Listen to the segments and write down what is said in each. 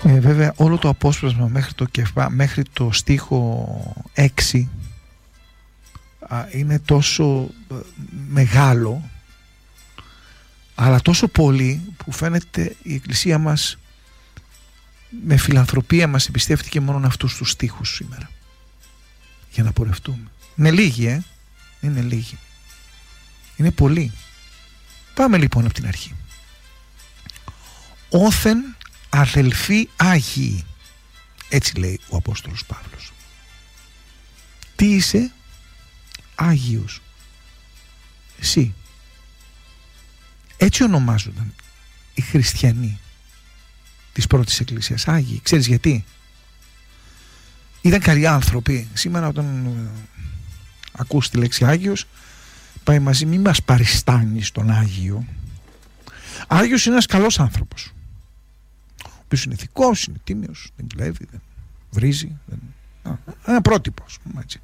Βέβαια όλο το απόσπασμα μέχρι το στίχο 6 είναι τόσο μεγάλο, αλλά τόσο πολύ, που φαίνεται η Εκκλησία μας με φιλανθρωπία μας εμπιστεύτηκε μόνο αυτούς τους στίχους σήμερα για να πορευτούμε. Είναι λίγοι, είναι λίγοι, είναι πολλοί. Πάμε λοιπόν από την αρχή. Όθεν αδελφοί Άγιοι, έτσι λέει ο Απόστολος Παύλος. Τι είσαι? Άγιος. Εσύ. Έτσι ονομάζονταν οι χριστιανοί της πρώτης εκκλησίας, Άγιοι. Ξέρεις γιατί? Ήταν καλοί άνθρωποι. Σήμερα όταν ακούς τη λέξη Άγιος, πάει μαζί, μη μας παριστάνεις τον Άγιο. Άγιος είναι ένας καλός άνθρωπος, ο οποίος είναι ηθικός, είναι τίμιος, δεν κλέβει, δεν βρίζει, ένα πρότυπο, ας πούμε, έτσι.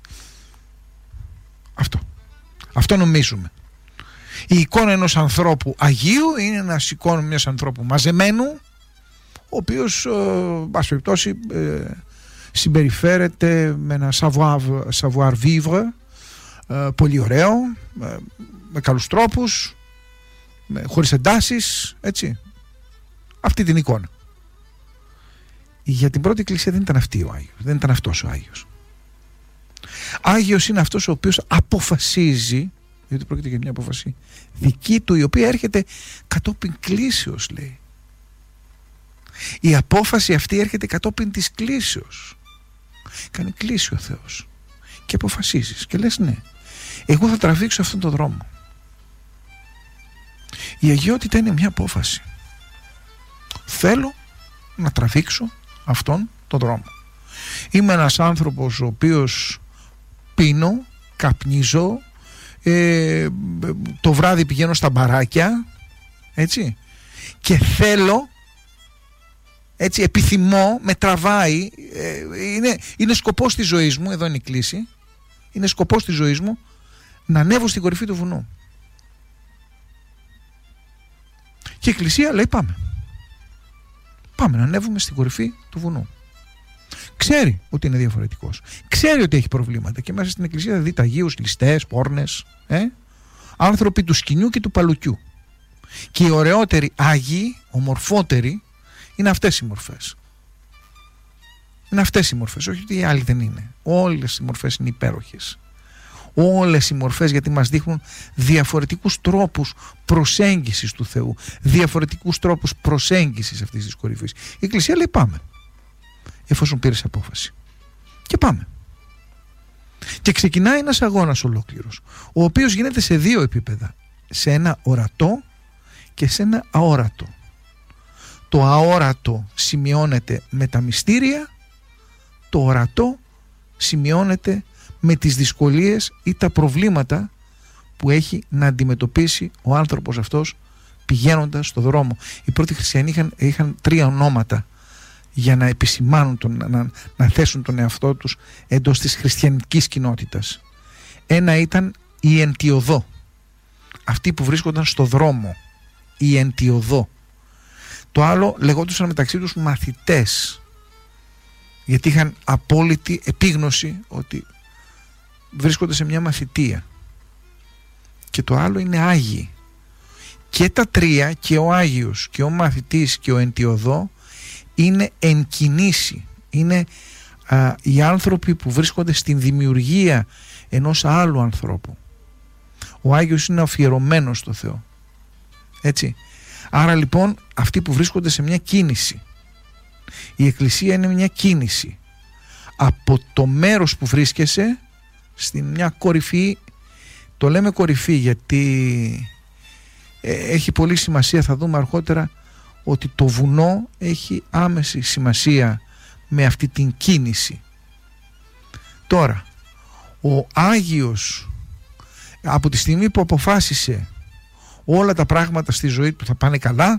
Αυτό νομίζουμε. Η εικόνα ενός ανθρώπου Αγίου είναι ένας εικόνα μιας ανθρώπου μαζεμένου, ο οποίος μπας περιπτώσει συμπεριφέρεται με ένα savoir vivre πολύ ωραίο, με καλούς τρόπους, χωρίς εντάσεις, έτσι. Αυτή την εικόνα. Για την πρώτη εκκλησία δεν ήταν αυτή ο Άγιος, δεν ήταν αυτός ο Άγιος. Άγιος είναι αυτός ο οποίος αποφασίζει, γιατί πρόκειται για μια απόφαση δική του, η οποία έρχεται κατόπιν κλήσεως, λέει. Η απόφαση αυτή έρχεται κατόπιν της κλήσεως. Κάνει κλήση ο Θεός και αποφασίζεις και λες ναι, εγώ θα τραβήξω αυτόν τον δρόμο. Η αγιότητα είναι μια απόφαση. Θέλω να τραβήξω αυτόν τον δρόμο. Είμαι ένας άνθρωπος ο οποίος πίνω, καπνίζω, το βράδυ πηγαίνω στα μπαράκια, έτσι, και θέλω, έτσι, επιθυμώ, με τραβάει, είναι σκοπός της ζωής μου, εδώ είναι η κλίση, είναι σκοπός της ζωής μου να ανέβω στην κορυφή του βουνού. Και η Εκκλησία λέει πάμε να ανέβουμε στην κορυφή του βουνού. Ξέρει ότι είναι διαφορετικός, ξέρει ότι έχει προβλήματα, και μέσα στην Εκκλησία θα δείτε αγίους, ληστές, πόρνες, άνθρωποι του σκηνιού και του παλουκιού. Και οι ωραιότεροι Άγιοι, ομορφότεροι, είναι αυτές οι μορφές. Είναι αυτές οι μορφές, όχι ότι οι άλλοι δεν είναι. Όλες οι μορφές είναι υπέροχες. Όλες οι μορφές, γιατί μας δείχνουν διαφορετικούς τρόπους προσέγγισης του Θεού, διαφορετικούς τρόπους προσέγγισης αυτής της κορυφής. Η Εκκλησία λέει πάμε, εφόσον πήρες απόφαση, και πάμε. Και ξεκινάει ένας αγώνας ολόκληρος, ο οποίος γίνεται σε δύο επίπεδα, σε ένα ορατό και σε ένα αόρατο. Το αόρατο σημειώνεται με τα μυστήρια, το ορατό σημειώνεται με τις δυσκολίες ή τα προβλήματα που έχει να αντιμετωπίσει ο άνθρωπος αυτός πηγαίνοντας στο δρόμο. Οι πρώτοι χριστιανοί είχαν τρία ονόματα για να επισημάνουν, να θέσουν τον εαυτό τους εντός της χριστιανικής κοινότητας. Ένα ήταν η εντιοδό, αυτοί που βρίσκονταν στο δρόμο, η εντιοδό. Το άλλο λεγόντουσαν μεταξύ τους μαθητές, γιατί είχαν απόλυτη επίγνωση ότι βρίσκονται σε μια μαθητεία. Και το άλλο είναι Άγιοι. Και τα τρία, και ο Άγιος και ο μαθητής και ο εντιοδό, είναι εν κινήσει. Είναι οι άνθρωποι που βρίσκονται στην δημιουργία ενός άλλου ανθρώπου. Ο Άγιος είναι αφιερωμένος στο Θεό, έτσι. Άρα λοιπόν αυτοί που βρίσκονται σε μια κίνηση. Η Εκκλησία είναι μια κίνηση από το μέρος που βρίσκεσαι στην μια κορυφή. Το λέμε κορυφή γιατί έχει πολύ σημασία, θα δούμε αργότερα, ότι το βουνό έχει άμεση σημασία με αυτή την κίνηση. Τώρα, ο Άγιος από τη στιγμή που αποφάσισε όλα τα πράγματα στη ζωή του θα πάνε καλά,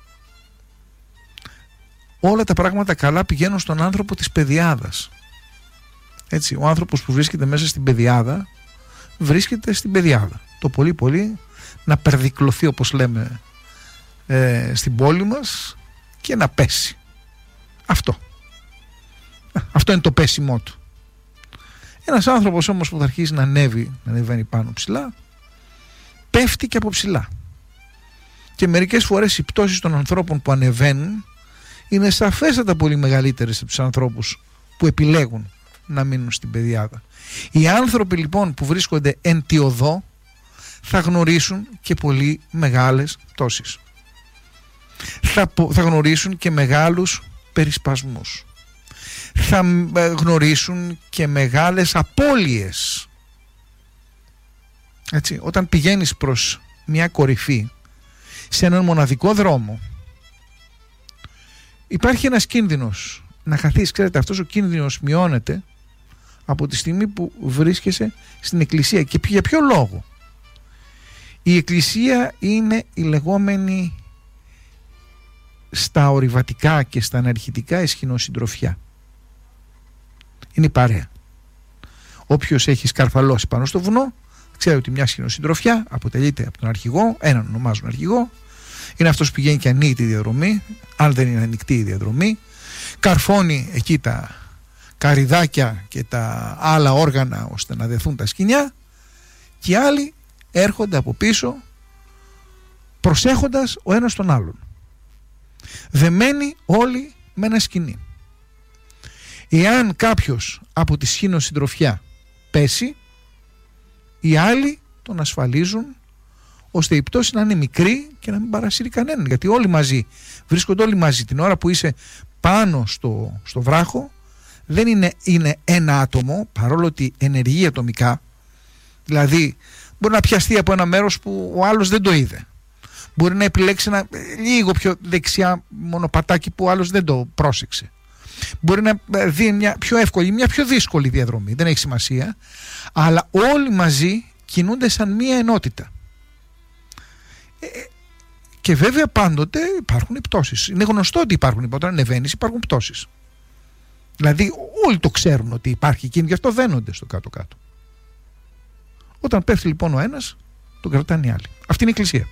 όλα τα πράγματα καλά πηγαίνουν στον άνθρωπο της πεδιάδας. Έτσι, ο άνθρωπος που βρίσκεται μέσα στην πεδιάδα βρίσκεται στην πεδιάδα. Το πολύ πολύ να περδικλωθεί, όπως λέμε στην πόλη μας, και να πέσει. Αυτό είναι το πέσιμό του. Ένας άνθρωπος όμως που θα αρχίσει να ανεβαίνει πάνω ψηλά, πέφτει και από ψηλά. Και μερικές φορές οι πτώσεις των ανθρώπων που ανεβαίνουν είναι σαφέστατα πολύ μεγαλύτερες από τους ανθρώπους που επιλέγουν να μείνουν στην πεδιάδα. Οι άνθρωποι λοιπόν που βρίσκονται εν τη οδό θα γνωρίσουν και πολύ μεγάλες πτώσεις. Θα γνωρίσουν και μεγάλους περισπασμούς. Θα γνωρίσουν και μεγάλες απώλειες. Έτσι, όταν πηγαίνεις προς μια κορυφή σε έναν μοναδικό δρόμο, υπάρχει ένας κίνδυνος να χαθείς. Ξέρετε, αυτός ο κίνδυνος μειώνεται από τη στιγμή που βρίσκεσαι στην εκκλησία. Και για ποιο λόγο? Η εκκλησία είναι η λεγόμενη στα ορειβατικά και στα αναρχητικά εσχηνοσυντροφιά. Είναι η παρέα. Όποιος έχει σκαρφαλώσει πάνω στο βουνό ξέρει ότι μια σχηνοσυντροφιά αποτελείται από τον αρχηγό, έναν ονομάζουν αρχηγό, είναι αυτός που πηγαίνει και ανοίγει τη διαδρομή, αν δεν είναι ανοιχτή η διαδρομή, καρφώνει εκεί τα καρυδάκια και τα άλλα όργανα ώστε να δεθούν τα σκοινιά, και οι άλλοι έρχονται από πίσω προσέχοντας ο ένας τον άλλον, δεμένοι όλοι με ένα σκοινί. Εάν κάποιος από τη σχηνοσυντροφιά πέσει, οι άλλοι τον ασφαλίζουν ώστε η πτώση να είναι μικρή και να μην παρασύρει κανέναν, γιατί όλοι μαζί βρίσκονται όλοι μαζί. Την ώρα που είσαι πάνω στο βράχο δεν είναι ένα άτομο, παρόλο ότι ενεργεί ατομικά. Δηλαδή μπορεί να πιαστεί από ένα μέρος που ο άλλος δεν το είδε, μπορεί να επιλέξει ένα λίγο πιο δεξιά μονοπατάκι που ο άλλος δεν το πρόσεξε, μπορεί να δει μια πιο εύκολη, μια πιο δύσκολη διαδρομή, δεν έχει σημασία, αλλά όλοι μαζί κινούνται σαν μία ενότητα. Και βέβαια πάντοτε υπάρχουν πτώσεις. Είναι γνωστό ότι υπάρχουν, όταν ανεβαίνεις υπάρχουν πτώσεις. Δηλαδή όλοι το ξέρουν ότι υπάρχει εκείνη, γι' αυτό δένονται στο κάτω-κάτω. Όταν πέφτει λοιπόν ο ένας, τον κρατάνε οι άλλοι. Αυτή είναι η εκκλησία.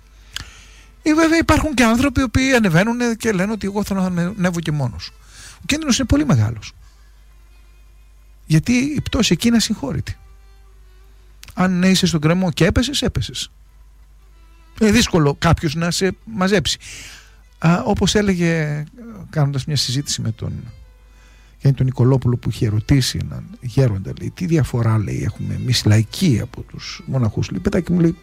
Βέβαια υπάρχουν και άνθρωποι οι οποίοι ανεβαίνουν και λένε ότι εγώ θέλω να ανέβω και μόνος. Ο κίνδυνος είναι πολύ μεγάλος. Γιατί η πτώση εκεί είναι ασυγχώρητη. Αν είσαι στον κρεμό και έπεσες. Είναι δύσκολο κάποιος να σε μαζέψει. Όπως έλεγε, κάνοντας μια συζήτηση με τον Νικολόπουλο, που είχε ρωτήσει έναν γέροντα, λέει, τι διαφορά, λέει, έχουμε εμείς λαϊκοί από τους μοναχούς. Λέει, παιδάκι μου, λέει,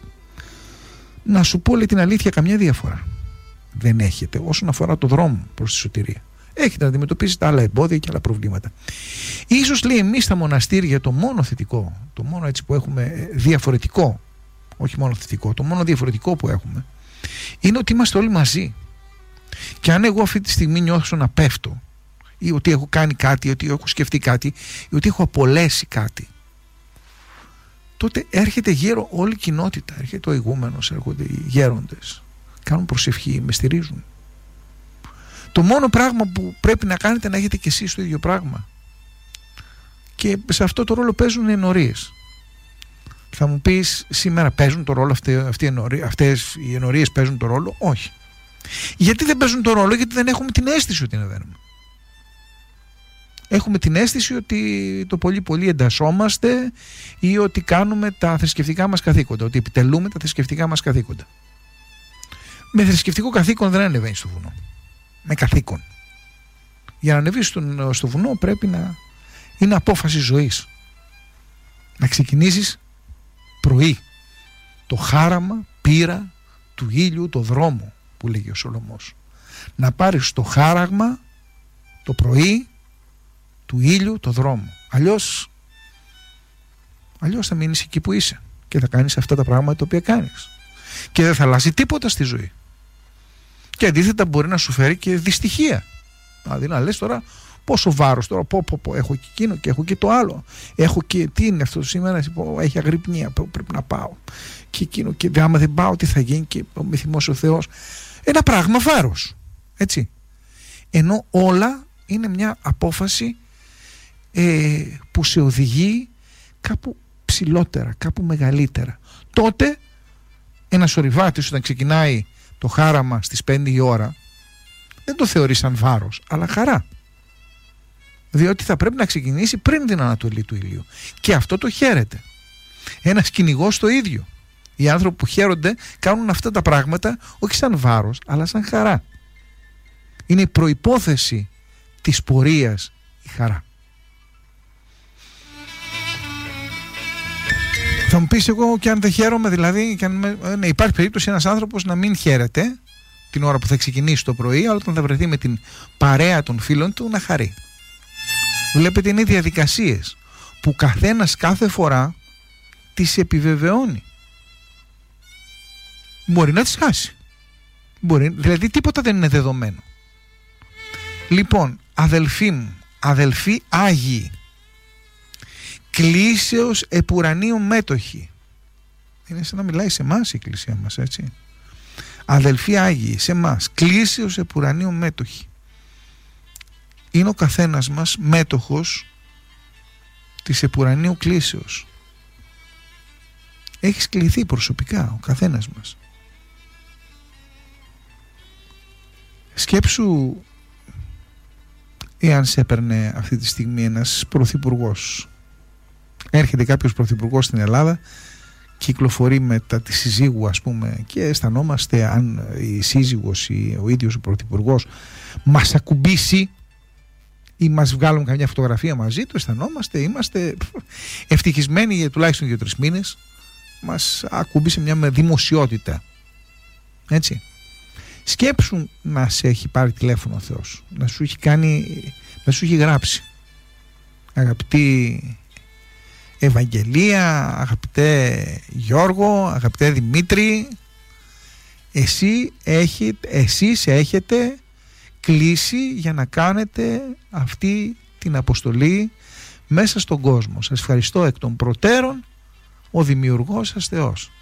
να σου πω, λέει, την αλήθεια, καμιά διαφορά δεν έχετε όσον αφορά το δρόμο προς τη σωτηρία. Έχετε να αντιμετωπίσετε άλλα εμπόδια και άλλα προβλήματα. Ίσως, λέει, εμείς στα μοναστήρια το μόνο θετικό, το μόνο έτσι που έχουμε διαφορετικό, όχι μόνο θετικό, το μόνο διαφορετικό που έχουμε είναι ότι είμαστε όλοι μαζί. Και αν εγώ αυτή τη στιγμή νιώθω να πέφτω, ή ότι έχω κάνει κάτι, ή ότι έχω σκεφτεί κάτι, ή ότι έχω απολέσει κάτι, τότε έρχεται γύρω όλη η κοινότητα, έρχεται ο ηγούμενος, έρχονται οι γέροντες, κάνουν προσευχή, με στηρίζουν. Το μόνο πράγμα που πρέπει να κάνετε είναι να έχετε και εσείς το ίδιο πράγμα. Και σε αυτό το ρόλο παίζουν οι ενορίες. Θα μου πεις, σήμερα παίζουν το ρόλο αυτές οι ενορίες παίζουν το ρόλο? Όχι. Γιατί δεν παίζουν το ρόλο? Γιατί δεν έχουμε την αίσθηση ότι ανεβαίνουμε. Έχουμε την αίσθηση ότι το πολύ πολύ εντασσόμαστε, ή ότι κάνουμε τα θρησκευτικά μας καθήκοντα, ότι επιτελούμε τα θρησκευτικά μας καθήκοντα. Με θρησκευτικό καθήκον δεν ανεβαίνεις στο βουνό. Με καθήκον. Για να ανεβείς στο βουνό πρέπει να είναι απόφαση ζωής. Να ξεκινήσεις πρωί. Το χάραμα πήρα του ήλιου το δρόμο, που λέγει ο Σολομός. Να πάρεις το χάραγμα το πρωί του ήλιου το δρόμο. Αλλιώς θα μείνεις εκεί που είσαι και θα κάνεις αυτά τα πράγματα τα οποία κάνεις και δεν θα αλλάζει τίποτα στη ζωή. Και αντίθετα μπορεί να σου φέρει και δυστυχία. Δηλαδή να λες τώρα πόσο βάρος τώρα, έχω και εκείνο και έχω και το άλλο, έχω και τι είναι αυτό σήμερα, έχει αγρυπνία, πρέπει να πάω και εκείνο, και άμα δεν πάω τι θα γίνει, και με θυμώσει ο Θεός. Ένα πράγμα βάρος, έτσι. Ενώ όλα είναι μια απόφαση που σε οδηγεί κάπου ψηλότερα, κάπου μεγαλύτερα. Τότε ένας ορειβάτης όταν ξεκινάει το χάραμα στις 5 η ώρα δεν το θεωρεί σαν βάρος, αλλά χαρά. Διότι θα πρέπει να ξεκινήσει πριν την ανατολή του ηλίου. Και αυτό το χαίρεται. Ένας κυνηγός το ίδιο. Οι άνθρωποι που χαίρονται κάνουν αυτά τα πράγματα όχι σαν βάρος, αλλά σαν χαρά. Είναι η προϋπόθεση της πορείας η χαρά. Θα μου πεις, εγώ και αν δεν χαίρομαι, δηλαδή υπάρχει περίπτωση ένας άνθρωπος να μην χαίρεται την ώρα που θα ξεκινήσει το πρωί, αλλά όταν θα βρεθεί με την παρέα των φίλων του να χαρεί. Βλέπετε, είναι διαδικασίες που καθένας κάθε φορά τις επιβεβαιώνει. Μπορεί να τις χάσει. Δηλαδή τίποτα δεν είναι δεδομένο. Λοιπόν, αδελφοί μου, αδελφοί Άγιοι, κλήσεως επουρανίου μέτοχοι. Είναι σαν να μιλάει σε εμάς η Εκκλησία μας, έτσι. Αδελφοί Άγιοι, σε εμάς, κλήσεως επουρανίου μέτοχοι. Είναι ο καθένας μας μέτοχος της επουρανίου κλήσεως. Έχεις κληθεί προσωπικά ο καθένας μας. Σκέψου εάν σε έπαιρνε αυτή τη στιγμή ένας πρωθυπουργός. Έρχεται κάποιος πρωθυπουργός στην Ελλάδα, κυκλοφορεί μετά τη συζύγου, ας πούμε, και αισθανόμαστε αν η σύζυγος ή ο ίδιος ο πρωθυπουργός μας ακουμπήσει ή μας βγάλουν καμιά φωτογραφία μαζί του, αισθανόμαστε, είμαστε ευτυχισμένοι για τουλάχιστον 2-3 μήνες. Μας ακούμπησε μια δημοσιότητα, έτσι. Σκέψου να σε έχει πάρει τηλέφωνο ο Θεός, να σου έχει γράψει: αγαπητή Ευαγγελία, αγαπητέ Γιώργο, αγαπητέ Δημήτρη, εσείς έχετε κλείσει για να κάνετε αυτή την αποστολή μέσα στον κόσμο. Σας ευχαριστώ εκ των προτέρων, ο δημιουργός σας Θεός.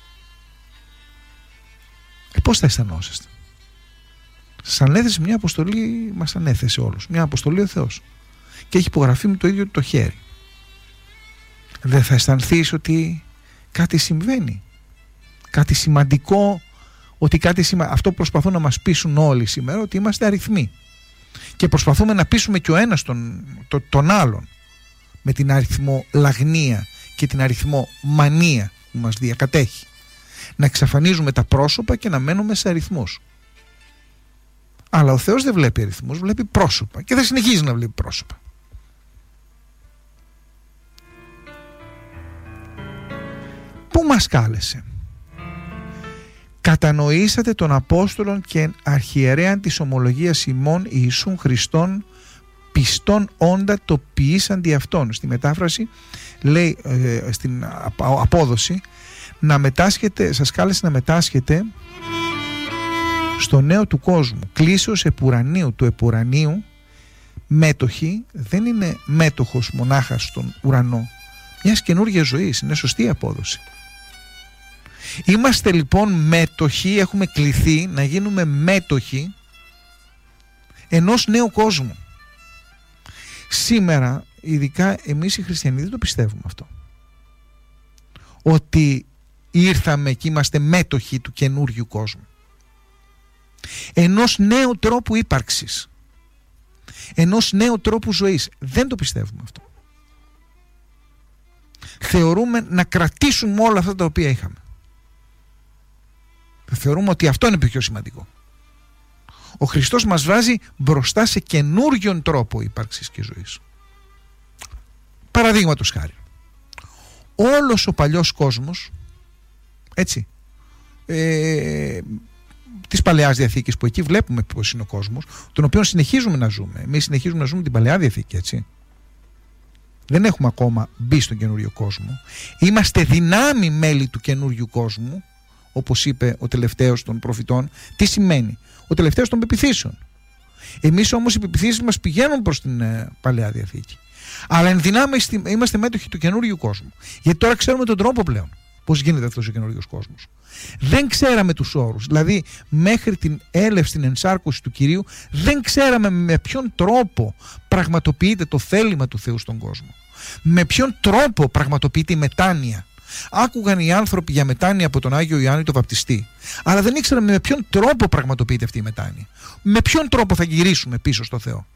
Πώς θα αισθανόσαστε? Σας ανέθεσε μια αποστολή, μας ανέθεσε όλους μια αποστολή ο Θεός και έχει υπογραφεί με το ίδιο το χέρι. Δεν θα αισθανθείς ότι κάτι συμβαίνει, κάτι σημαντικό, ότι αυτό προσπαθούν να μας πείσουν όλοι σήμερα, ότι είμαστε αριθμοί, και προσπαθούμε να πείσουμε και ο ένας τον άλλον με την αριθμολαγνία και την αριθμομανία που μας διακατέχει, να εξαφανίζουμε τα πρόσωπα και να μένουμε σε αριθμούς. Αλλά ο Θεός δεν βλέπει αριθμούς, βλέπει πρόσωπα και θα συνεχίζει να βλέπει πρόσωπα. Πού μας κάλεσε? Κατανοήσατε τον Απόστολον και αρχιερέαν της ομολογίας ημών Ιησούν Χριστόν, πιστών όντα το ποιήσαν δι' αυτόν. Στη μετάφραση λέει, στην απόδοση, να μετάσχετε, σας κάλεσε να μετάσχετε στο νέο του κόσμου. Κλήσεως επουρανίου, του επουρανίου μέτοχοι δεν είναι μέτοχος μονάχα στον ουρανό, μιας καινούργιας ζωής. Είναι σωστή η απόδοση. Είμαστε λοιπόν μέτοχοι, έχουμε κληθεί να γίνουμε μέτοχοι ενός νέου κόσμου. Σήμερα, ειδικά εμείς οι χριστιανοί, δεν το πιστεύουμε αυτό, ότι ήρθαμε και είμαστε μέτοχοι του καινούριου κόσμου, ενός νέου τρόπου ύπαρξης, ενός νέου τρόπου ζωής. Δεν το πιστεύουμε αυτό. Θεωρούμε να κρατήσουμε όλα αυτά τα οποία είχαμε. Θεωρούμε ότι αυτό είναι πιο σημαντικό. Ο Χριστός μας βάζει μπροστά σε καινούριον τρόπο ύπαρξης και ζωής. Παραδείγματος χάρη, όλος ο παλιός κόσμος, έτσι, της Παλαιάς Διαθήκης, που εκεί βλέπουμε πώς είναι ο κόσμος, τον οποίο συνεχίζουμε να ζούμε. Εμείς συνεχίζουμε να ζούμε την Παλαιά Διαθήκη, έτσι. Δεν έχουμε ακόμα μπει στον καινούριο κόσμο. Είμαστε δυνάμει μέλη του καινούριου κόσμου, όπως είπε ο τελευταίος των προφητών. Τι σημαίνει? Ο τελευταίος των πεποιθήσεων. Εμείς όμως οι πεποιθήσεις μας πηγαίνουν προς την Παλαιά Διαθήκη. Αλλά εν δυνάμει είμαστε μέτοχοι του καινούριου κόσμου. Γιατί τώρα ξέρουμε τον τρόπο πλέον πώς γίνεται αυτός ο καινούριος κόσμος. Δεν ξέραμε τους όρους. Δηλαδή, μέχρι την έλευση, την ενσάρκωση του Κυρίου, δεν ξέραμε με ποιον τρόπο πραγματοποιείται το θέλημα του Θεού στον κόσμο. Με ποιον τρόπο πραγματοποιείται η μετάνοια. Άκουγαν οι άνθρωποι για μετάνοια από τον Άγιο Ιωάννη τον Βαπτιστή, αλλά δεν ήξεραμε με ποιον τρόπο πραγματοποιείται αυτή η μετάνοια. Με ποιον τρόπο θα γυρίσουμε πίσω στο Θεό.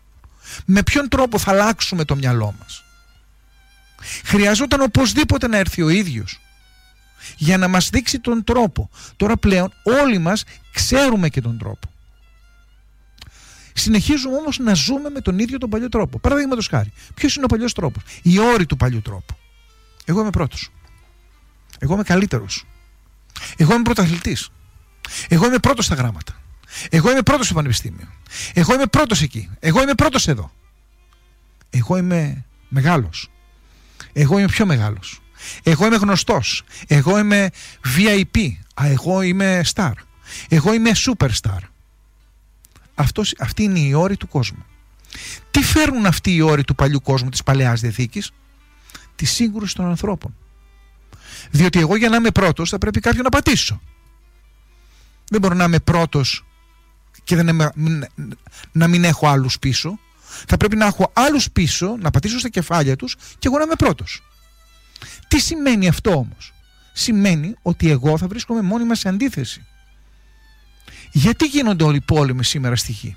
Με ποιον τρόπο θα αλλάξουμε το μυαλό μας? Χρειαζόταν οπωσδήποτε να έρθει ο ίδιος για να μας δείξει τον τρόπο. Τώρα πλέον όλοι μας ξέρουμε και τον τρόπο. Συνεχίζουμε όμως να ζούμε με τον ίδιο τον παλιό τρόπο. Παραδείγματος χάρη, ποιος είναι ο παλιός τρόπος? Οι όροι του παλιού τρόπου. Εγώ είμαι πρώτος. Εγώ είμαι καλύτερος. Εγώ είμαι πρωταθλητής. Εγώ είμαι πρώτος στα γράμματα. Εγώ είμαι πρώτος στο πανεπιστήμιο. Εγώ είμαι πρώτος εκεί. Εγώ είμαι πρώτος εδώ. Εγώ είμαι μεγάλος. Εγώ είμαι πιο μεγάλος. Εγώ είμαι γνωστός. Εγώ είμαι VIP. Εγώ είμαι star. Εγώ είμαι superstar. Αυτοί είναι οι όροι του κόσμου. Τι φέρνουν αυτοί οι όροι του παλιού κόσμου, της Παλαιάς Διαθήκης? Τη σύγκρουση των ανθρώπων. Διότι εγώ για να είμαι πρώτος θα πρέπει κάποιον να πατήσω. Δεν μπορώ να είμαι πρώτος και να μην έχω άλλους πίσω. Θα πρέπει να έχω άλλους πίσω, να πατήσω στα κεφάλια τους και εγώ να είμαι πρώτος. Τι σημαίνει αυτό όμως? Σημαίνει ότι εγώ θα βρίσκομαι μόνιμα σε αντίθεση. Γιατί γίνονται όλοι οι πόλεμοι σήμερα στη γη?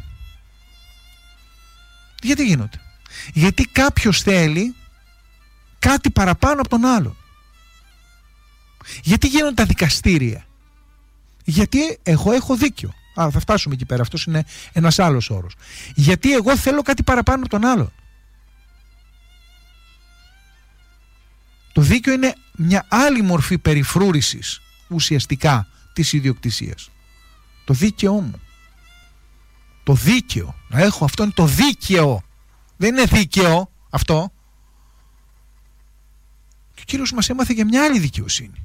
Γιατί γίνονται? Γιατί κάποιος θέλει κάτι παραπάνω από τον άλλον. Γιατί γίνονται τα δικαστήρια? Γιατί εγώ έχω δίκιο. Θα φτάσουμε εκεί πέρα, αυτός είναι ένας άλλος όρος. Γιατί εγώ θέλω κάτι παραπάνω από τον άλλον. Το δίκαιο είναι μια άλλη μορφή περιφρούρησης ουσιαστικά της ιδιοκτησίας. Το δίκαιό μου. Το δίκαιο. Να έχω, αυτό είναι το δίκαιο. Δεν είναι δίκαιο αυτό. Και ο Κύριος μας έμαθε για μια άλλη δικαιοσύνη.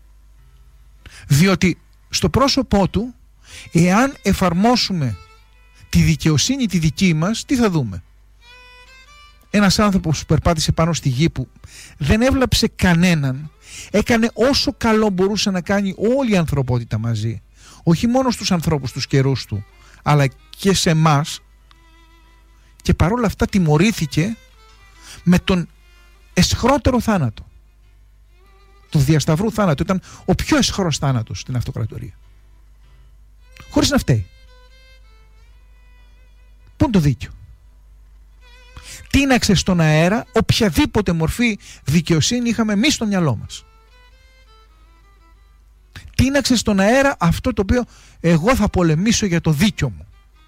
Διότι στο πρόσωπό του, εάν εφαρμόσουμε τη δικαιοσύνη τη δική μας, τι θα δούμε? Ένας άνθρωπος που περπάτησε πάνω στη γη, που δεν έβλαψε κανέναν, έκανε όσο καλό μπορούσε να κάνει όλη η ανθρωπότητα μαζί, όχι μόνο στους ανθρώπους τους καιρούς του, αλλά και σε εμάς, και παρόλα αυτά τιμωρήθηκε με τον αισχρότερο θάνατο. Του διασταυρού θάνατο. Ήταν ο πιο αισχρός θάνατος στην αυτοκρατορία. Χωρίς να φταίει. Πού είναι το δίκαιο? Τίναξε στον αέρα οποιαδήποτε μορφή δικαιοσύνη είχαμε εμείς στο μυαλό μας. Τίναξε στον αέρα αυτό το οποίο εγώ θα πολεμήσω για το δίκαιο μου.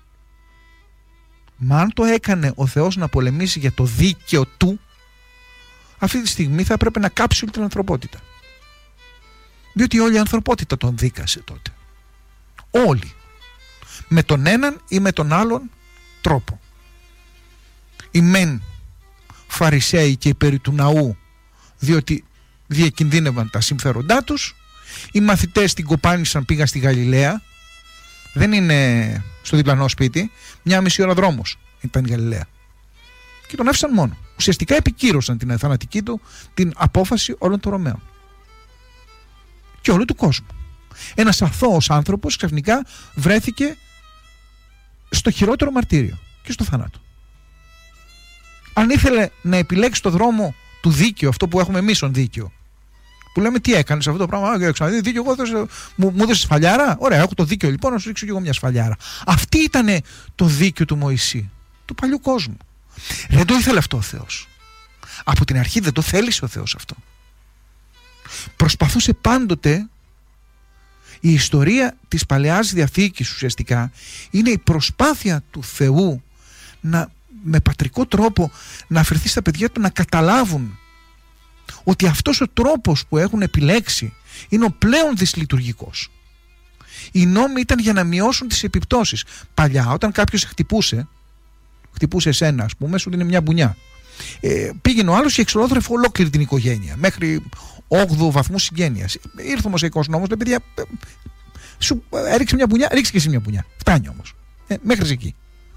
Μα αν το έκανε ο Θεός να πολεμήσει για το δίκαιο του, αυτή τη στιγμή θα έπρεπε να κάψει όλη την ανθρωπότητα. Διότι όλη η ανθρωπότητα τον δίκασε τότε. Όλοι. Με τον έναν ή με τον άλλον τρόπο. Οι μεν Φαρισαίοι και οι περί του ναού, διότι διακινδύνευαν τα συμφέροντά τους. Οι μαθητές την κοπάνισαν, πήγαν στη Γαλιλαία. Δεν είναι στο διπλανό σπίτι. 1,5 ώρα δρόμος ήταν η Γαλιλαία. Και τον άφησαν μόνο. Ουσιαστικά επικύρωσαν την θανατική του την απόφαση όλων των Ρωμαίων. Και όλου του κόσμου. Ένας αθώος άνθρωπος ξαφνικά βρέθηκε στο χειρότερο μαρτύριο και στο θάνατο. Αν ήθελε να επιλέξει το δρόμο του δίκαιου, αυτό που έχουμε εμείς ως δίκαιο, που λέμε τι έκανες αυτό το πράγμα, ξαναδεί δίκαιο, μου έδωσες σφαλιάρα. Ωραία, έχω το δίκαιο λοιπόν, να σου ρίξω και εγώ μια σφαλιάρα. Αυτή ήταν το δίκαιο του Μωυσή, του παλιού κόσμου. Δεν το ήθελε αυτό ο Θεός. Από την αρχή δεν το θέλησε ο Θεός αυτό. Προσπαθούσε πάντοτε. Η ιστορία της Παλαιάς Διαθήκης ουσιαστικά είναι η προσπάθεια του Θεού με πατρικό τρόπο να αφαιρθεί στα παιδιά του να καταλάβουν ότι αυτός ο τρόπος που έχουν επιλέξει είναι ο πλέον δυσλειτουργικός. Οι νόμοι ήταν για να μειώσουν τις επιπτώσεις. Παλιά όταν κάποιος χτυπούσε εσένα, ας πούμε, σου δίνει μια μπουνιά. Πήγαινε ο άλλος και εξολόθρευε ολόκληρη την οικογένεια μέχρι 8ου βαθμού συγγένειας. Ήρθε όμως ο οικός νόμος, λέει παιδιά, σου έριξε μια μπουνιά, ρίξε και εσύ μια μπουνιά. Φτάνει όμως. Μέχρι εκεί.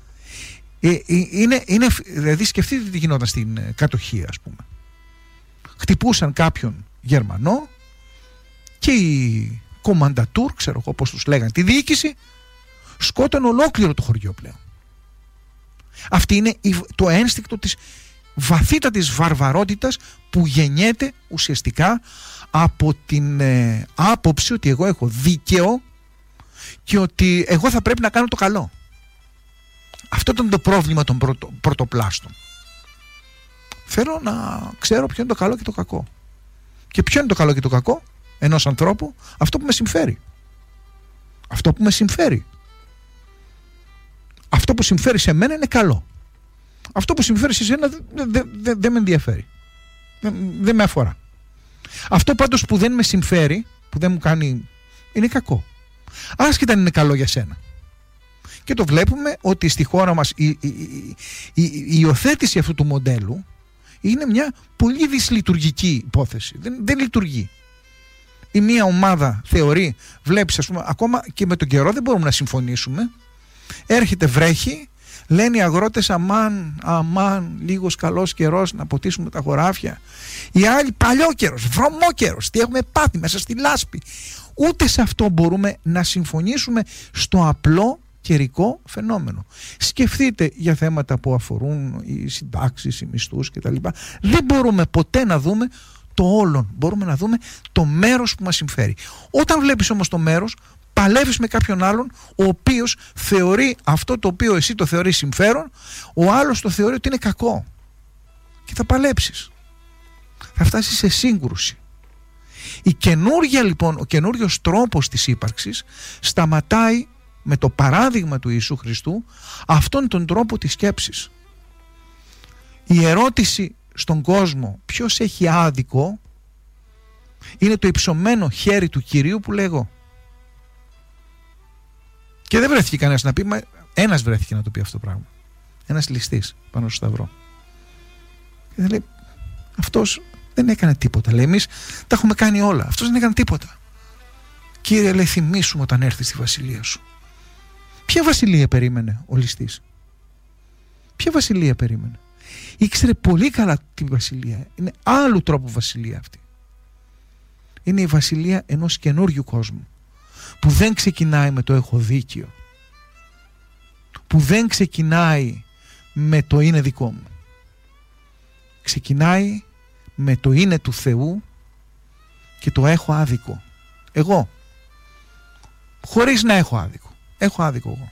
Δηλαδή σκεφτείτε τι γινόταν στην κατοχή, ας πούμε. Χτυπούσαν κάποιον Γερμανό και η κομμαντατούρ, ξέρω εγώ πώς τους λέγανε, τη διοίκηση, σκότωνε ολόκληρο το χωριό πλέον. Αυτή είναι το ένστικτο της βαθύτατης βαρβαρότητας που γεννιέται ουσιαστικά από την άποψη ότι εγώ έχω δίκαιο και ότι εγώ θα πρέπει να κάνω το καλό. Αυτό ήταν το πρόβλημα των πρωτοπλάστων. Θέλω να ξέρω ποιο είναι το καλό και το κακό. Και ποιο είναι το καλό και το κακό ενός ανθρώπου? Αυτό που με συμφέρει. Αυτό που με συμφέρει. Αυτό που συμφέρει σε μένα είναι καλό. Αυτό που συμφέρει σε σένα δεν με ενδιαφέρει. Δεν με αφορά. Αυτό πάντως που δεν με συμφέρει, που δεν μου κάνει, είναι κακό. Άσχετα αν είναι καλό για σένα. Και το βλέπουμε ότι στη χώρα μας η υιοθέτηση αυτού του μοντέλου είναι μια πολύ δυσλειτουργική υπόθεση. Δεν λειτουργεί. Η μία ομάδα θεωρεί, βλέπεις, ας πούμε, ακόμα και με τον καιρό δεν μπορούμε να συμφωνήσουμε. Έρχεται βρέχει, λένε οι αγρότες αμάν, λίγος καλός καιρός να ποτίσουμε τα χωράφια. Οι άλλοι παλιό καιρός, βρωμό καιρός, τι έχουμε πάθει μέσα στη λάσπη. Ούτε σε αυτό μπορούμε να συμφωνήσουμε στο απλό καιρικό φαινόμενο. Σκεφτείτε για θέματα που αφορούν οι συντάξεις, οι μισθούς κτλ. Δεν μπορούμε ποτέ να δούμε το όλον. Μπορούμε να δούμε το μέρος που μας συμφέρει. Όταν βλέπεις όμως το μέρος, παλεύεις με κάποιον άλλον ο οποίος θεωρεί αυτό το οποίο εσύ το θεωρείς συμφέρον, ο άλλος το θεωρεί ότι είναι κακό. Και θα παλέψεις. Θα φτάσεις σε σύγκρουση. Η καινούργια λοιπόν, ο καινούριος τρόπος της ύπαρξης σταματάει με το παράδειγμα του Ιησού Χριστού αυτόν τον τρόπο της σκέψης. Η ερώτηση στον κόσμο ποιος έχει άδικο είναι το υψωμένο χέρι του Κυρίου που λέγω. Και δεν βρέθηκε κανένας να πει, ένας βρέθηκε να το πει αυτό το πράγμα. Ένας ληστής πάνω στο σταυρό. Και λέει, αυτός δεν έκανε τίποτα. Λέει, εμείς τα έχουμε κάνει όλα. Αυτός δεν έκανε τίποτα. Κύριε, λέει, θυμήσου όταν έρθει στη βασιλεία σου. Ποια βασιλεία περίμενε ο ληστής? Ποια βασιλεία περίμενε? Ήξερε πολύ καλά τη βασιλεία. Είναι άλλου τρόπου βασιλεία αυτή. Είναι η βασιλεία ενός καινούριου κόσμου που δεν ξεκινάει με το έχω δίκιο, που δεν ξεκινάει με το είναι δικό μου, ξεκινάει με το είναι του Θεού και το έχω άδικο εγώ, χωρίς να έχω άδικο εγώ.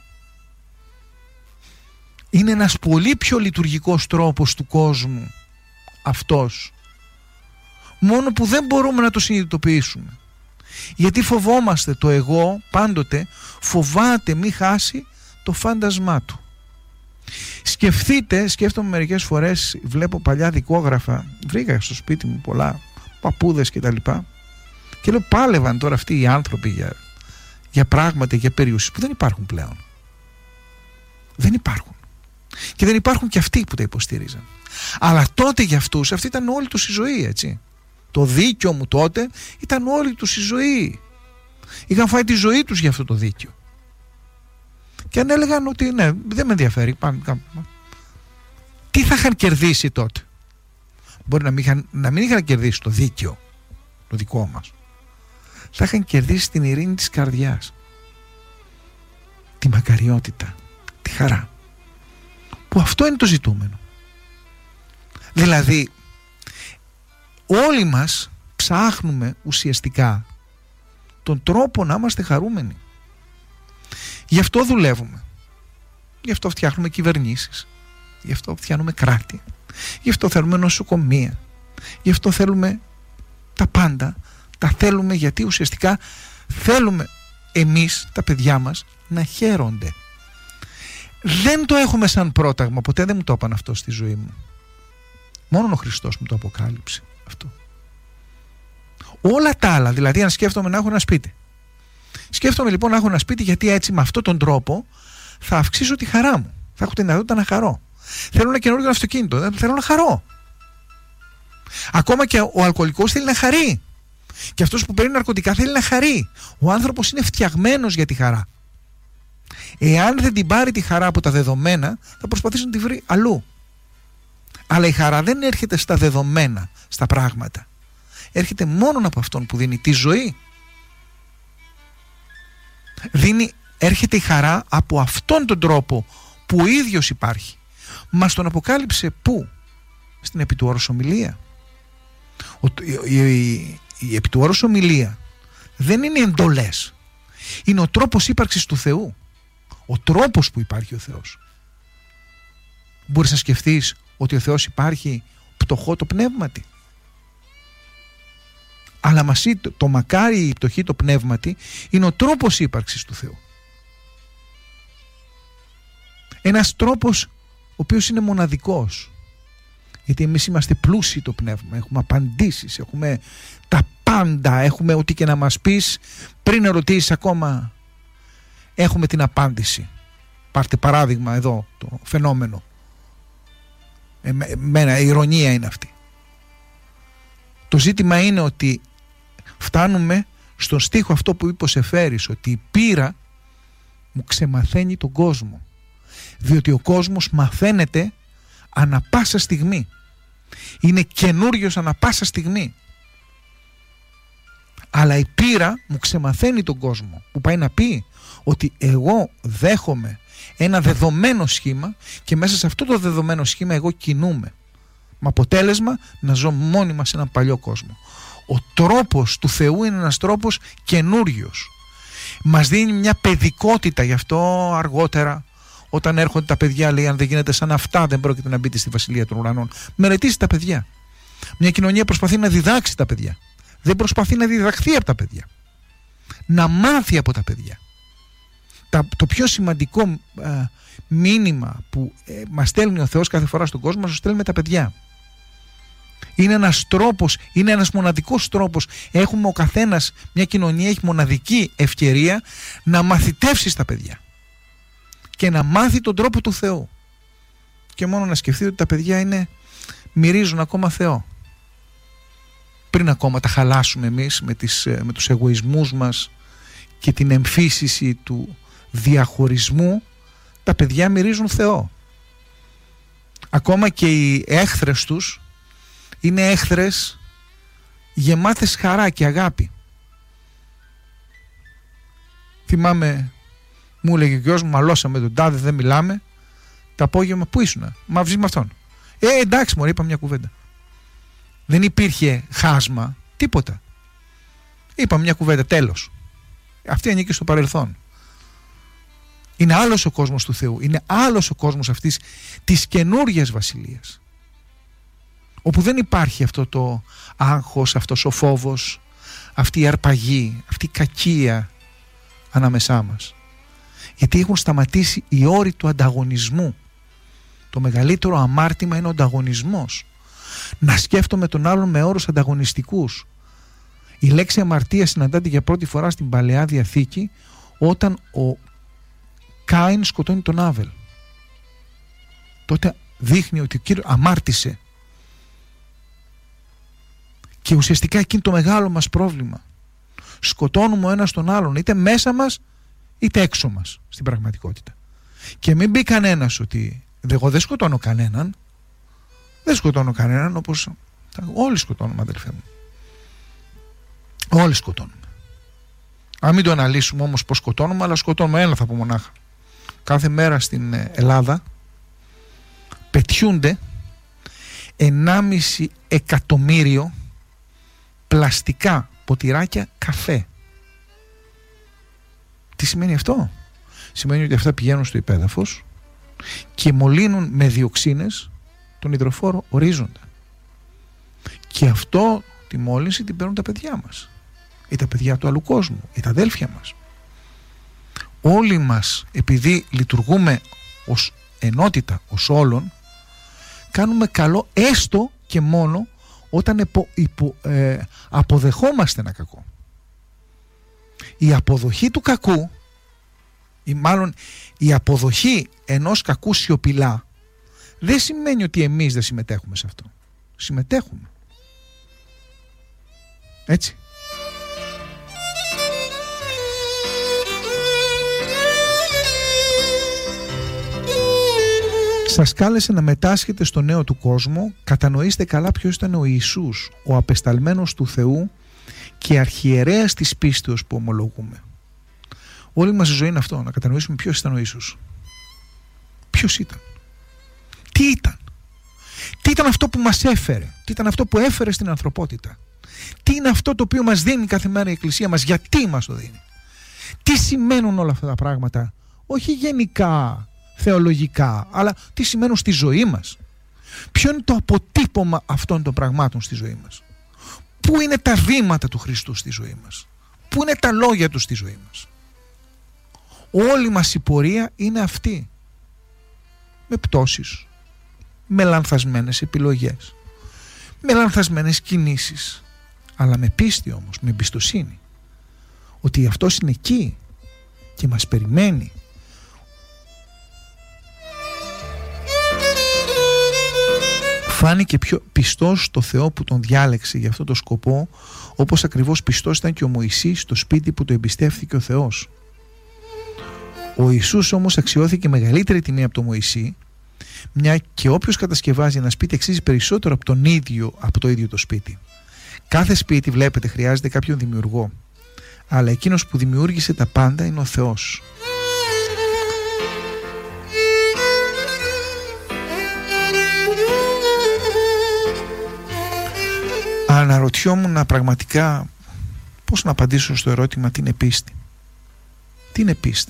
Είναι ένας πολύ πιο λειτουργικός τρόπος του κόσμου αυτός, μόνο που δεν μπορούμε να το συνειδητοποιήσουμε. Γιατί φοβόμαστε το εγώ, πάντοτε φοβάται μη χάσει το φάντασμά του. Σκέφτομαι μερικές φορές, βλέπω παλιά δικόγραφα, βρήκα στο σπίτι μου πολλά παππούδες και τα λοιπά, και λέω, πάλευαν τώρα αυτοί οι άνθρωποι για πράγματα, για περιουσίες που δεν υπάρχουν πλέον. Δεν υπάρχουν. Και δεν υπάρχουν και αυτοί που τα υποστηρίζαν. Αλλά τότε για αυτούς, αυτή ήταν όλη τους η ζωή, έτσι. Το δίκιο μου τότε ήταν όλη τους η ζωή. Είχαν φάει τη ζωή τους για αυτό το δίκιο. Και αν έλεγαν ότι ναι, δεν με ενδιαφέρει, τι θα είχαν κερδίσει τότε? Μπορεί να μην είχαν κερδίσει το δίκιο, το δικό μας. Θα είχαν κερδίσει την ειρήνη της καρδιάς, τη μακαριότητα, τη χαρά. Που αυτό είναι το ζητούμενο. Δηλαδή όλοι μας ψάχνουμε ουσιαστικά τον τρόπο να είμαστε χαρούμενοι. Γι' αυτό δουλεύουμε. Γι' αυτό φτιάχνουμε κυβερνήσεις. Γι' αυτό φτιάχνουμε κράτη. Γι' αυτό θέλουμε νοσοκομεία. Γι' αυτό θέλουμε τα πάντα. Τα θέλουμε γιατί ουσιαστικά θέλουμε εμείς, τα παιδιά μας, να χαίρονται. Δεν το έχουμε σαν πρόταγμα. Ποτέ δεν μου το είπαν αυτό στη ζωή μου. Μόνο ο Χριστός μου το αποκάλυψε αυτό. Όλα τα άλλα, δηλαδή αν σκέφτομαι να έχω ένα σπίτι. Σκέφτομαι λοιπόν να έχω ένα σπίτι γιατί έτσι με αυτόν τον τρόπο θα αυξήσω τη χαρά μου. Θα έχω τη δυνατότητα να χαρώ. Θέλω ένα καινούργιο αυτοκίνητο. Θέλω να χαρώ. Ακόμα και ο αλκοολικός θέλει να χαρεί. Και αυτός που παίρνει ναρκωτικά θέλει να χαρεί. Ο άνθρωπος είναι φτιαγμένος για τη χαρά. Εάν δεν την πάρει τη χαρά από τα δεδομένα, θα προσπαθήσει να τη βρει αλλού. Αλλά η χαρά δεν έρχεται στα δεδομένα, στα πράγματα. Έρχεται μόνο από αυτόν που δίνει τη ζωή. Έρχεται η χαρά από αυτόν τον τρόπο που ο ίδιος υπάρχει. Μας τον αποκάλυψε πού? Στην επί του όρους ομιλία. Η επί του όρους ομιλία δεν είναι εντολές. Είναι ο τρόπος ύπαρξης του Θεού. Ο τρόπος που υπάρχει ο Θεός. Μπορείς να σκεφτείς ότι ο Θεός υπάρχει πτωχό το πνεύματι? Αλλά το μακάρι η πτωχή το πνεύματι είναι ο τρόπος ύπαρξης του Θεού. Ένας τρόπος ο οποίος είναι μοναδικός. Γιατί εμείς είμαστε πλούσιοι το πνεύμα, έχουμε απαντήσεις, έχουμε τα πάντα, έχουμε ό,τι και να μας πεις, πριν ερωτήσεις ακόμα έχουμε την απάντηση. Πάρτε παράδειγμα εδώ το φαινόμενο. Η ηρωνία είναι αυτή. Το ζήτημα είναι ότι φτάνουμε στον στίχο αυτό που είπε ο Σεφέρης, ότι η πείρα μου ξεμαθαίνει τον κόσμο, διότι ο κόσμος μαθαίνεται ανα πάσα στιγμή, είναι καινούριος ανα πάσα στιγμή, αλλά η πείρα μου ξεμαθαίνει τον κόσμο, που πάει να πει ότι εγώ δέχομαι ένα δεδομένο σχήμα και μέσα σε αυτό το δεδομένο σχήμα εγώ κινούμαι, με αποτέλεσμα να ζω μόνιμα σε έναν παλιό κόσμο. Ο τρόπος του Θεού είναι ένας τρόπος καινούριος. Μας δίνει μια παιδικότητα, γι' αυτό αργότερα όταν έρχονται τα παιδιά λέει αν δεν γίνεται σαν αυτά δεν πρόκειται να μπείτε στη Βασιλεία των Ουρανών. Μελετήστε τα παιδιά. Μια κοινωνία προσπαθεί να διδάξει τα παιδιά. Δεν προσπαθεί να διδαχθεί από τα παιδιά. Να μάθει από τα παιδιά. Το πιο σημαντικό μήνυμα που μας στέλνει ο Θεός κάθε φορά στον κόσμο μας το στέλνει με τα παιδιά. Είναι ένας τρόπος, είναι ένας μοναδικός τρόπος. Έχουμε ο καθένας, μια κοινωνία έχει μοναδική ευκαιρία να μαθητεύσει στα παιδιά και να μάθει τον τρόπο του Θεού. Και μόνο να σκεφτείτε ότι τα παιδιά μυρίζουν ακόμα Θεό. Πριν ακόμα τα χαλάσουμε εμείς με τους εγωισμούς μας και την εμφύσιση του διαχωρισμού, τα παιδιά μυρίζουν Θεό. Ακόμα και οι έχθρες τους είναι έχθρες γεμάτες χαρά και αγάπη. Θυμάμαι, μου έλεγε ο γιος μου, μαλώσαμε τον τάδε, δεν μιλάμε. Το απόγευμα, πού ήσουνα? Μα βγεις με αυτόν. Εντάξει μωρέ, είπα μια κουβέντα. Δεν υπήρχε χάσμα, τίποτα. Είπα μια κουβέντα, τέλος. Αυτή ανήκει στο παρελθόν. Είναι άλλος ο κόσμος του Θεού. Είναι άλλος ο κόσμος αυτής της καινούργιας βασιλείας, όπου δεν υπάρχει αυτό το άγχος, αυτός ο φόβος, αυτή η αρπαγή, αυτή η κακία ανάμεσά μας. Γιατί έχουν σταματήσει οι όροι του ανταγωνισμού. Το μεγαλύτερο αμάρτημα είναι ο ανταγωνισμός. Να σκέφτομαι τον άλλον με όρους ανταγωνιστικούς. Η λέξη αμαρτία συναντάται για πρώτη φορά στην Παλαιά Διαθήκη όταν ο Κάιν σκοτώνει τον Άβελ. Τότε δείχνει ότι ο Κύριος αμάρτησε. Και ουσιαστικά εκείνο το μεγάλο μας πρόβλημα. Σκοτώνουμε ο ένας τον άλλον, είτε μέσα μας είτε έξω μας στην πραγματικότητα. Και μην πει κανένας ότι εγώ δεν σκοτώνω κανέναν. Δεν σκοτώνω κανέναν, όπως όλοι σκοτώνουμε, αδελφέ μου. Όλοι σκοτώνουμε. Αν μην το αναλύσουμε όμως πως σκοτώνουμε, αλλά σκοτώνουμε, ένα θα πω μονάχα. Κάθε μέρα στην Ελλάδα πετιούνται 1,5 εκατομμύριο πλαστικά ποτηράκια καφέ. Τι σημαίνει αυτό? Σημαίνει ότι αυτά πηγαίνουν στο υπέδαφος και μολύνουν με διοξίνες τον υδροφόρο ορίζοντα. Και αυτό τη μόλυνση την παίρνουν τα παιδιά μας, ή τα παιδιά του άλλου κόσμου, ή τα αδέλφια μας. Όλοι μας, επειδή λειτουργούμε ως ενότητα, ως όλων, κάνουμε καλό έστω και μόνο όταν αποδεχόμαστε ένα κακό. Η αποδοχή του κακού, ή μάλλον η αποδοχή ενός κακού σιωπηλά, δεν σημαίνει ότι εμείς δεν συμμετέχουμε σε αυτό. Συμμετέχουμε. Έτσι. Σας κάλεσε να μετάσχετε στο νέο του κόσμο. Κατανοήστε καλά ποιος ήταν ο Ιησούς, ο απεσταλμένος του Θεού και αρχιερέας της πίστεως που ομολογούμε. Όλη μας η ζωή είναι αυτό, να κατανοήσουμε ποιος ήταν ο Ιησούς. Ποιος ήταν? Τι ήταν? Τι ήταν αυτό που μας έφερε? Τι ήταν αυτό που έφερε στην ανθρωπότητα? Τι είναι αυτό το οποίο μας δίνει κάθε μέρα η Εκκλησία μας? Γιατί μας το δίνει? Τι σημαίνουν όλα αυτά τα πράγματα? Όχι γενικά θεολογικά, αλλά τι σημαίνουν στη ζωή μας. Ποιο είναι το αποτύπωμα αυτών των πραγμάτων στη ζωή μας. Πού είναι τα βήματα του Χριστού στη ζωή μας. Πού είναι τα λόγια του στη ζωή μας. Όλη μας η πορεία είναι αυτή. Με πτώσεις, με λανθασμένες επιλογές, με λανθασμένες κινήσεις, αλλά με πίστη όμως, με εμπιστοσύνη ότι αυτός είναι εκεί και μας περιμένει. Φάνηκε πιο πιστός στο Θεό που τον διάλεξε για αυτό το σκοπό, όπως ακριβώς πιστός ήταν και ο Μωυσής στο σπίτι που το εμπιστεύθηκε ο Θεός. Ο Ιησούς όμως αξιώθηκε μεγαλύτερη τιμή από τον Μωυσή, μια και όποιος κατασκευάζει ένα σπίτι αξίζει περισσότερο από το ίδιο το σπίτι. Κάθε σπίτι, βλέπετε, χρειάζεται κάποιον δημιουργό, αλλά εκείνος που δημιούργησε τα πάντα είναι ο Θεός. Αναρωτιόμουν πραγματικά πώς να απαντήσω στο ερώτημα τι είναι πίστη. Τι είναι πίστη.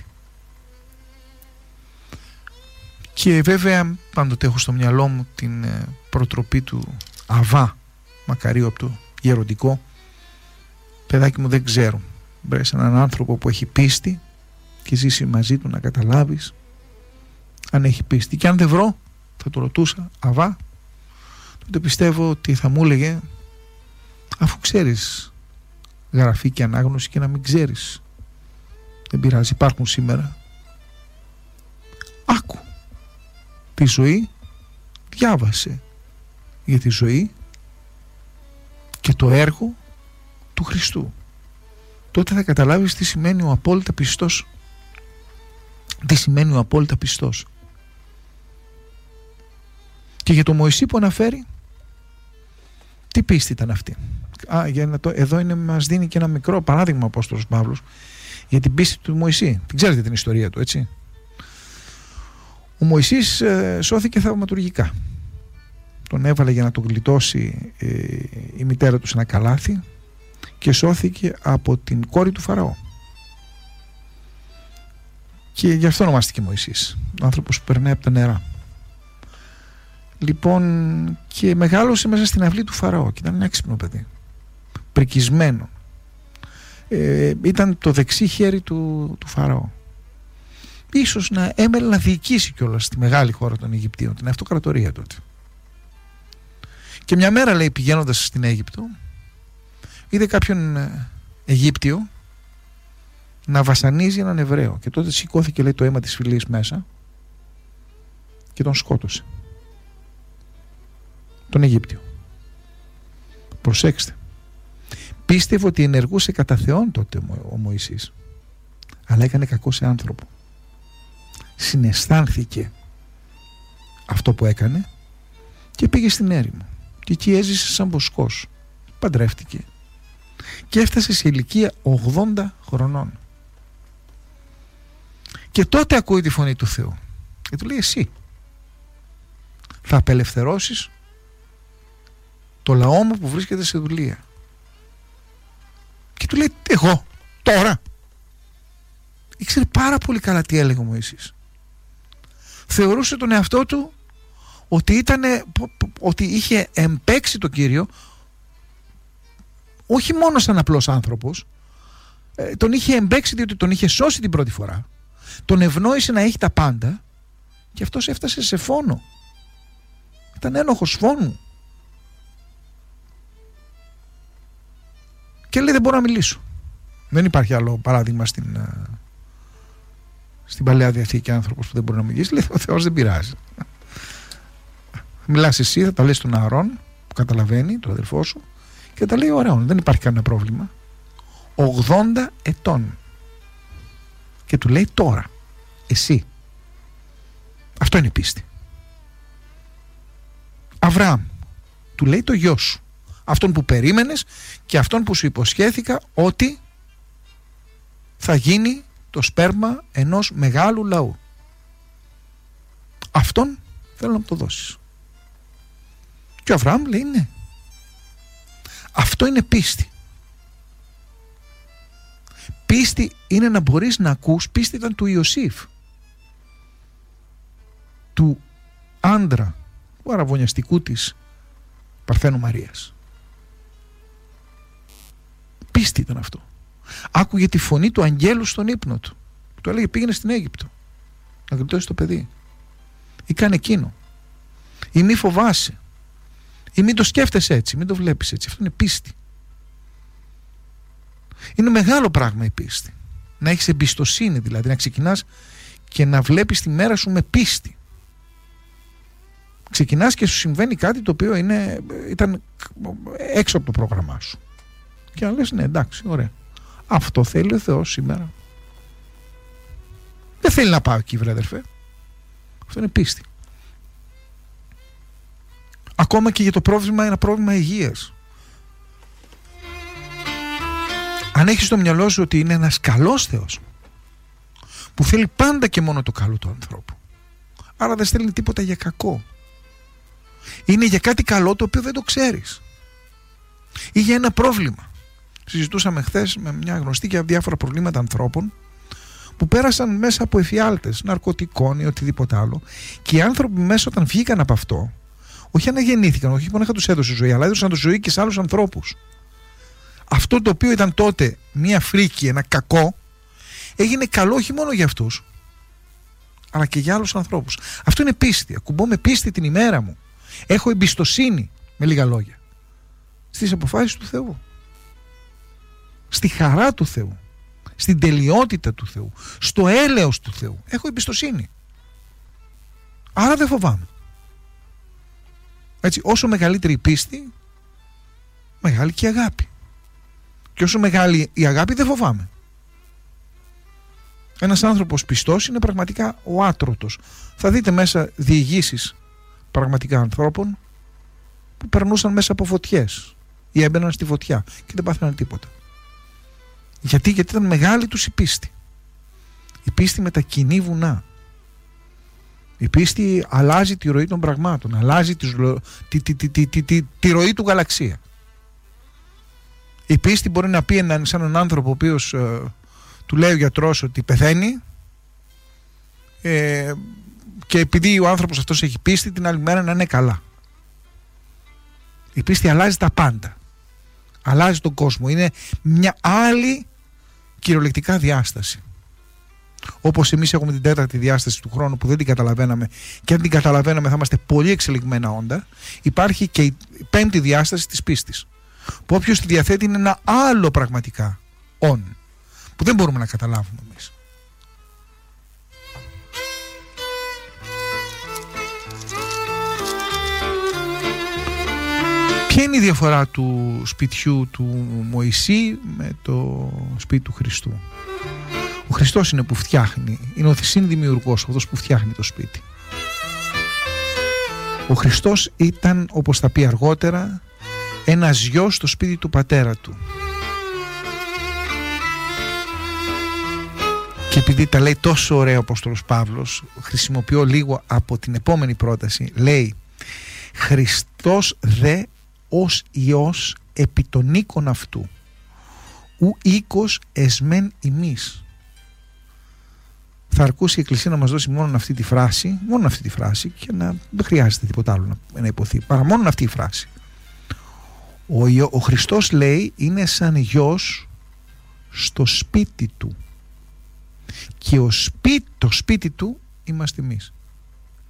Και βέβαια πάντοτε έχω στο μυαλό μου την προτροπή του Αβά Μακαρίου από το γεροντικό. Παιδάκι μου, δεν ξέρω, βρες έναν άνθρωπο που έχει πίστη και ζήσει μαζί του να καταλάβεις αν έχει πίστη. Και αν δεν βρω, θα το ρωτούσα, Αβά, τότε πιστεύω ότι θα μου έλεγε, αφού ξέρεις γραφή και ανάγνωση και να μην ξέρεις, δεν πειράζει, υπάρχουν σήμερα. Άκου τη ζωή, διάβασε για τη ζωή και το έργο του Χριστού. Τότε θα καταλάβεις τι σημαίνει ο απόλυτα πιστός. Τι σημαίνει ο απόλυτα πιστός. Και για τον Μωυσή που αναφέρει, τι πίστη ήταν αυτή. Εδώ μας δίνει και ένα μικρό παράδειγμα ο Απόστολος Παύλος για την πίστη του Μωυσή. Την ξέρετε την ιστορία του, έτσι. Ο Μωυσής σώθηκε θαυματουργικά. Τον έβαλε για να τον γλιτώσει η μητέρα του σε ένα καλάθι και σώθηκε από την κόρη του Φαραώ. Και γι' αυτό ονομάστηκε Μωυσής, ο άνθρωπος που περνάει από τα νερά. Λοιπόν, και μεγάλωσε μέσα στην αυλή του Φαραώ και ήταν ένα έξυπνο παιδί, πρικισμένο. Ήταν το δεξί χέρι του Φαραώ. Ίσως να έμελε να διοικήσει κιόλας στη μεγάλη χώρα των Αιγυπτίων, την αυτοκρατορία τότε. Και μια μέρα, λέει, πηγαίνοντας στην Αίγυπτο, είδε κάποιον Αιγύπτιο να βασανίζει έναν Εβραίο. Και τότε σηκώθηκε, λέει, το αίμα της φυλής μέσα και τον σκότωσε. Τον Αιγύπτιο. Προσέξτε. Πίστευε ότι ενεργούσε κατά Θεόν τότε ο Μωυσής, αλλά έκανε κακό σε άνθρωπο. Συναισθάνθηκε αυτό που έκανε και πήγε στην έρημο και εκεί έζησε σαν βοσκός. Παντρεύτηκε και έφτασε σε ηλικία 80 χρονών. Και τότε ακούει τη φωνή του Θεού και του λέει, εσύ θα απελευθερώσεις το λαό μου που βρίσκεται σε δουλεία. Και του λέει, εγώ τώρα? Ήξερε πάρα πολύ καλά τι έλεγε ο Μωυσής. Θεωρούσε τον εαυτό του ότι είχε εμπαίξει τον Κύριο όχι μόνο σαν απλός άνθρωπος, τον είχε εμπαίξει διότι τον είχε σώσει την πρώτη φορά, τον ευνόησε να έχει τα πάντα και αυτός έφτασε σε φόνο. Ήταν ένοχος φόνου. Και λέει, δεν μπορώ να μιλήσω. Δεν υπάρχει άλλο παράδειγμα στην Παλαιά Διαθήκη άνθρωπος που δεν μπορεί να μιλήσει. Λέει, ο Θεός δεν πειράζει. Μιλάς εσύ, θα τα λες στον Ααρών που καταλαβαίνει, τον αδελφό σου, και τα λέει ωραίων, δεν υπάρχει κανένα πρόβλημα. 80 ετών. Και του λέει, τώρα εσύ. Αυτό είναι η πίστη. Αβραάμ, του λέει, το γιο σου, αυτόν που περίμενες και αυτόν που σου υποσχέθηκα ότι θα γίνει το σπέρμα ενός μεγάλου λαού. Αυτόν θέλω να μου το δώσεις. Και ο Αβραάμ λέει, ναι. Αυτό είναι πίστη. Πίστη είναι να μπορείς να ακούς. Πίστη ήταν του Ιωσήφ. του άντρα, του αραβωνιαστικού της Παρθένου Μαρίας. Πίστη ήταν αυτό. Άκουγε τη φωνή του αγγέλου στον ύπνο του. Του έλεγε πήγαινε στην Αίγυπτο να γλιτώσει το παιδί, ή κάνε εκείνο, ή μη φοβάσαι, ή μην το σκέφτεσαι έτσι, μην το βλέπεις έτσι. Αυτό είναι πίστη. Είναι μεγάλο πράγμα η πίστη. Να έχεις εμπιστοσύνη, δηλαδή να ξεκινάς και να βλέπεις τη μέρα σου με πίστη. Ξεκινάς και σου συμβαίνει κάτι το οποίο ήταν έξω από το πρόγραμμά σου και να λες ναι, εντάξει, ωραία, αυτό θέλει ο Θεός σήμερα. Δεν θέλει να πάω εκεί, βρε αδερφέ. Αυτό είναι πίστη. Ακόμα και για το πρόβλημα, ένα πρόβλημα υγείας, αν έχεις στο μυαλό σου ότι είναι ένας καλός Θεός που θέλει πάντα και μόνο το καλό του ανθρώπου, άρα δεν στέλνει τίποτα για κακό, είναι για κάτι καλό το οποίο δεν το ξέρεις, ή για ένα πρόβλημα. Συζητούσαμε χθες με μια γνωστή για διάφορα προβλήματα ανθρώπων που πέρασαν μέσα από εφιάλτες ναρκωτικών ή οτιδήποτε άλλο, και οι άνθρωποι μέσα όταν βγήκαν από αυτό, όχι αναγεννήθηκαν, όχι μόνο τους έδωσε ζωή, αλλά έδωσαν τη ζωή και σε άλλους ανθρώπους. Αυτό το οποίο ήταν τότε μια φρίκη, ένα κακό, έγινε καλό όχι μόνο για αυτούς, αλλά και για άλλους ανθρώπους. Αυτό είναι πίστη. Ακουμπώ με πίστη την ημέρα μου. Έχω εμπιστοσύνη, με λίγα λόγια, στις αποφάσεις του Θεού, στη χαρά του Θεού, στην τελειότητα του Θεού, στο έλεος του Θεού. Έχω εμπιστοσύνη. Άρα δεν φοβάμαι. Έτσι, όσο μεγαλύτερη η πίστη, μεγάλη και η αγάπη. Και όσο μεγάλη η αγάπη, δεν φοβάμαι. Ένας άνθρωπος πιστός είναι πραγματικά ο άτρωτος. Θα δείτε μέσα διηγήσεις πραγματικά ανθρώπων που περνούσαν μέσα από φωτιές ή έμπαιναν στη φωτιά και δεν πάθαιναν τίποτα. Γιατί ήταν μεγάλη τους η πίστη. Η πίστη μετακινεί βουνά. Η πίστη αλλάζει τη ροή των πραγμάτων, αλλάζει τη ροή του γαλαξία. Η πίστη μπορεί να πει σαν έναν άνθρωπο ο οποίος του λέει ο γιατρός ότι πεθαίνει, και επειδή ο άνθρωπος αυτός έχει πίστη, την άλλη μέρα να είναι καλά. Η πίστη αλλάζει τα πάντα. Αλλάζει τον κόσμο. Είναι μια άλλη κυριολεκτικά διάσταση. Όπως εμείς έχουμε την τέταρτη διάσταση του χρόνου που δεν την καταλαβαίναμε, και αν την καταλαβαίναμε θα είμαστε πολύ εξελιγμένα όντα, υπάρχει και η πέμπτη διάσταση της πίστης, που όποιος τη διαθέτει είναι ένα άλλο πραγματικά όν, που δεν μπορούμε να καταλάβουμε εμείς. Ποια είναι η διαφορά του σπιτιού του Μωυσή με το σπίτι του Χριστού? Ο Χριστός είναι που φτιάχνει, είναι ο συνδημιουργός, αυτός που φτιάχνει το σπίτι. Ο Χριστός ήταν, όπως θα πει αργότερα, ένας γιος στο σπίτι του πατέρα του. Και επειδή τα λέει τόσο ωραία ο Απόστολος Παύλος, χρησιμοποιώ λίγο από την επόμενη πρόταση. Λέει Χριστός δε ως Υιός επί των οίκων αυτού, ου οίκος εσμέν ημείς. Θα αρκούσει η Εκκλησία να μας δώσει μόνο αυτή τη φράση, και δεν χρειάζεται τίποτα άλλο να υποθεί, παρά μόνο αυτή η φράση. Ο Χριστός, λέει, είναι σαν γιος στο σπίτι του, και το σπίτι του είμαστε εμείς.